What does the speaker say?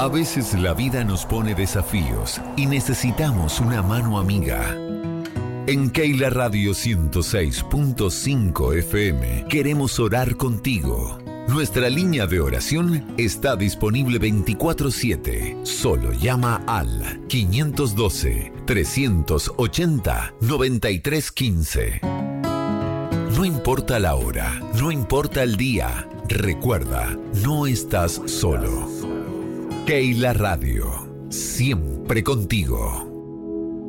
A veces la vida nos pone desafíos y necesitamos una mano amiga. En Keila Radio 106.5 FM queremos orar contigo. Nuestra línea de oración está disponible 24/7. Solo llama al 512-380-9315. No importa la hora, no importa el día. Recuerda, no estás solo. Keila Radio, siempre contigo.